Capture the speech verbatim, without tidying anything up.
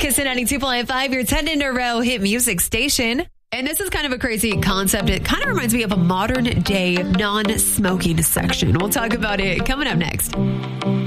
Kiss it ninety-two point five, your ten in a row hit music station. And this is kind of a crazy concept. It kind of reminds me of a modern day non-smoking section. We'll talk about it coming up next.